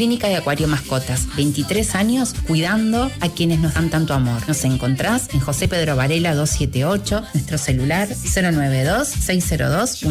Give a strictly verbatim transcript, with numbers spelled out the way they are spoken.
Clínica de Acuario Mascotas, veintitrés años cuidando a quienes nos dan tanto amor. Nos encontrás en José Pedro Varela doscientos setenta y ocho, nuestro celular cero nueve dos, seis cero dos,